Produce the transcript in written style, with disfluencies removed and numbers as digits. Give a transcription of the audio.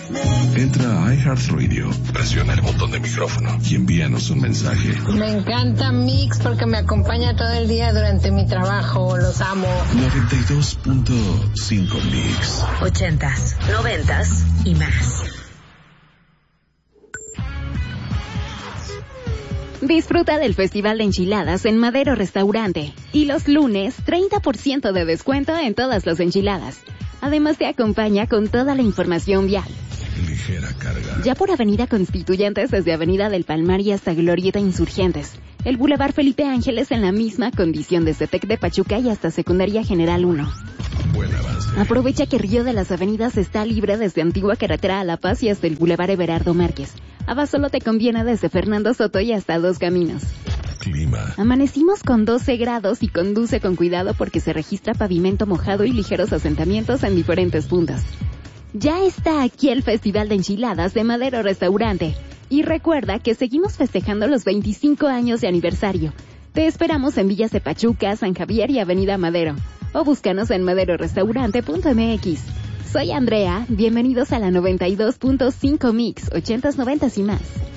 Entra a iHeartRadio, presiona el botón de micrófono y envíanos un mensaje. Me encanta Mix porque me acompaña todo el día durante mi trabajo. Los amo. 92.5 Mix. 80s, 90s y más. Disfruta del Festival de Enchiladas en Madero Restaurante. Y los lunes, 30% de descuento en todas las enchiladas. Además te acompaña con toda la información vial. Ligera carga. Ya por Avenida Constituyentes, desde Avenida del Palmar y hasta Glorieta Insurgentes. El Boulevard Felipe Ángeles en la misma condición desde Tec de Pachuca y hasta Secundaria General 1. Buen avance. Aprovecha que Río de las Avenidas está libre desde Antigua Carretera a La Paz y hasta el Boulevard Everardo Márquez. Abasolo te conviene desde Fernando Soto y hasta Dos Caminos. Clima. Amanecimos con 12 grados y conduce con cuidado porque se registra pavimento mojado y ligeros asentamientos en diferentes puntos. Ya está aquí el Festival de Enchiladas de Madero Restaurante. Y recuerda que seguimos festejando los 25 años de aniversario. Te esperamos en Villas de Pachuca, San Javier y Avenida Madero. O búscanos en maderorestaurante.mx. Soy Andrea, bienvenidos a la 92.5 Mix, 80s, 90s y más.